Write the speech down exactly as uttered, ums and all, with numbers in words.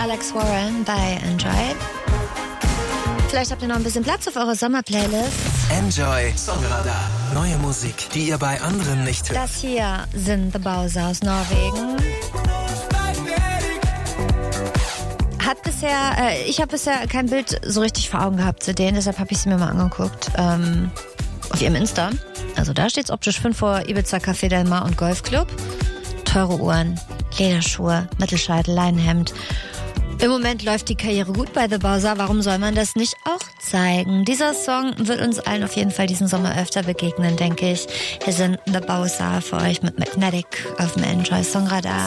Alex Warren bei Enjoy. Vielleicht habt ihr noch ein bisschen Platz auf eurer Sommerplaylist. Enjoy Songradar. Neue Musik, die ihr bei anderen nicht hört. Das hier sind The Bowser aus Norwegen. Hat bisher, äh, ich habe bisher kein Bild so richtig vor Augen gehabt zu denen, deshalb habe ich sie mir mal angeguckt. Ähm, auf ihrem Insta. Also da steht's optisch fünf vor Ibiza Café Del Mar und Golfclub. Teure Uhren, Lederschuhe, Mittelscheitel, Leinenhemd. Im Moment läuft die Karriere gut bei The Bowser. Warum soll man das nicht auch zeigen? Dieser Song wird uns allen auf jeden Fall diesen Sommer öfter begegnen, denke ich. Hier sind The Bowser für euch mit Magnetic auf dem Enjoy Songradar.